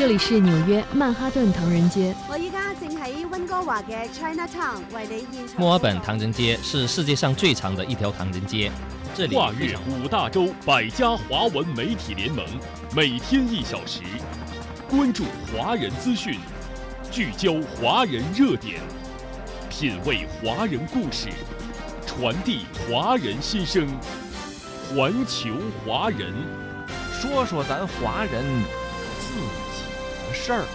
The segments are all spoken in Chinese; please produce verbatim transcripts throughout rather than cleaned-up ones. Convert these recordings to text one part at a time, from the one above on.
这里是纽约曼哈顿唐人街。 我依家正喺温哥華嘅 Chinatown 為你現場。 墨爾本唐人街是世界上最长的一条唐人街，这里跨越五大洲百家华文媒体联盟，每天一小时，关注华人资讯，聚焦华人热点，品味华人故事，传递华人心声，环球华人， 说说咱华人自己的事儿。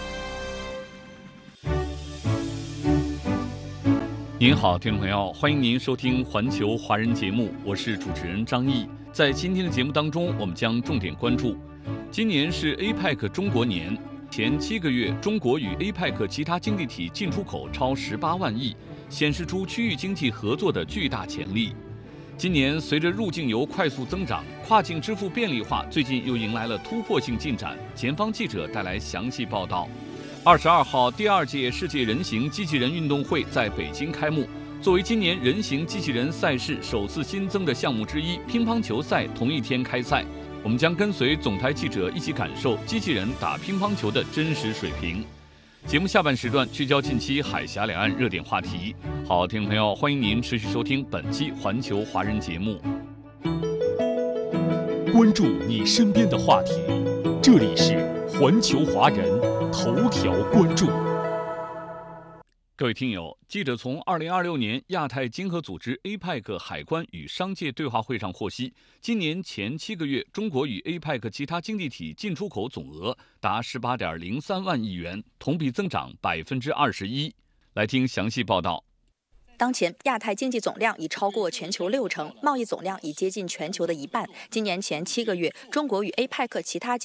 您好，听众朋友，欢迎您收听环球华人节目，我是主持人张毅。在今天的节目当中，我们将重点关注，今年是 A P E C 中国年，前七个月中国与 A P E C 其他经济体进出口超十八万亿，显示出区域经济合作的巨大潜力。今年随着入境游快速增长，跨境支付便利化最近又迎来了突破性进展。前方记者带来详细报道。二十二号，第二届世界人形机器人运动会在北京开幕。作为今年人形机器人赛事首次新增的项目之一，乒乓球赛同一天开赛。我们将跟随总台记者一起感受机器人打乒乓球的真实水平。节目下半时段聚焦近期海峡两岸热点话题。好，听众朋友，欢迎您持续收听本期环球华人节目， 关注你身边的话题。这里是环球华人头条关注。 各位听友，记者从二零二六年亚太经合组织 A P E C 海关与商界对话会上获悉，今年前七个月，中国与 A P E C 其他经济体进出口总额达十八点零三万亿元，同比增长百分之二十一。来听详细报道。 当前亚太经济总量已超过全球六成，贸易总量已接近全球的一半。今年前七个月，中国与 A P E C 其他经